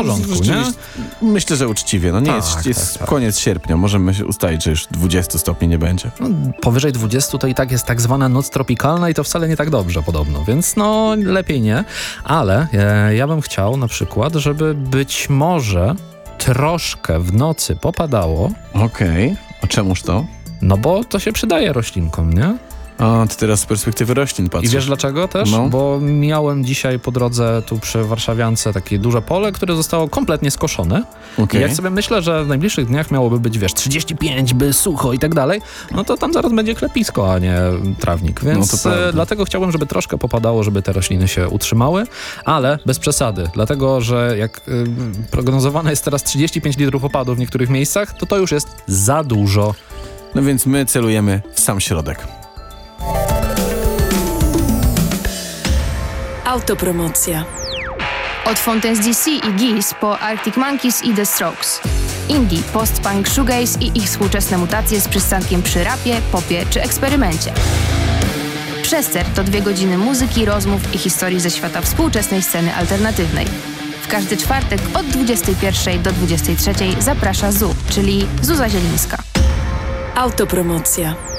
porządku, nie? Myślę, że uczciwie. No nie Tak, jest tak. koniec sierpnia. Możemy się ustalić, że już 20 stopni nie będzie. No, powyżej 20 to i tak jest tak zwana noc tropikalna i to wcale nie tak dobrze podobno, więc no lepiej nie. Ale ja bym chciał na przykład, żeby być może troszkę w nocy popadało, Okej. A czemuż to? no bo to się przydaje roślinkom, nie? A, ty teraz z perspektywy roślin I patrzysz. wiesz dlaczego też? No. Bo mijałem dzisiaj po drodze tu przy Warszawiance takie duże pole, które zostało kompletnie skoszone. Okej. I jak sobie myślę, że w najbliższych dniach miałoby być, 35, by sucho i tak dalej, no to tam zaraz będzie klepisko, a nie trawnik. Więc No to prawda. dlatego chciałbym, żeby troszkę popadało, żeby te rośliny się utrzymały, ale bez przesady. Dlatego, że jak prognozowane jest teraz 35 litrów opadu w niektórych miejscach, to już jest za dużo. No więc my celujemy w sam środek. Autopromocja. Od Fontaine's DC i Geese po Arctic Monkeys i The Strokes. Indie, post-punk, shoegaze i ich współczesne mutacje z przystankiem przy rapie, popie czy eksperymencie. Przester to 2 godziny muzyki, rozmów i historii ze świata współczesnej sceny alternatywnej. W każdy czwartek od 21 do 23 zaprasza ZU, czyli Zuza Zielińska. Autopromocja.